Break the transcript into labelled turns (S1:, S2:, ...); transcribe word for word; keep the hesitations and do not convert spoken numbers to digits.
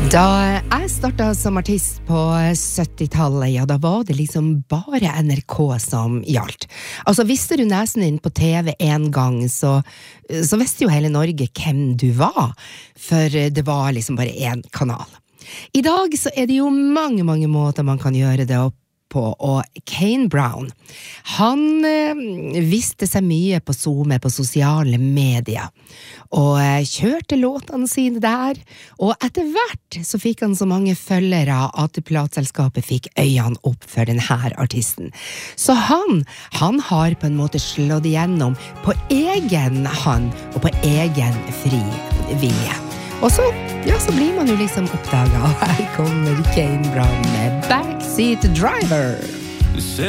S1: Da jeg startet som artist på syttitallet, ja, da var det liksom bare N R K som gjaldt. Altså, visste du nesen din på T V en gang, så, så visste jo hele Norge hvem du var, for det var liksom bare en kanal. I dag så er det jo mange, mange måter man kan gjøre det opp på, og Kane Brown, han eh, visste seg mye på Zoom, på sosiale medier, og eh, kjørte låtene sine der, og etter hvert så fikk han så mange følgere at plateselskapet fikk øynene opp for denne artisten. Så han, han har på en måte slått igjennom på egen hand og på egen fri vilje. Og så, ja, så blir man jo liksom oppdaget, og her kommer Kane Brown med Backseat Driver.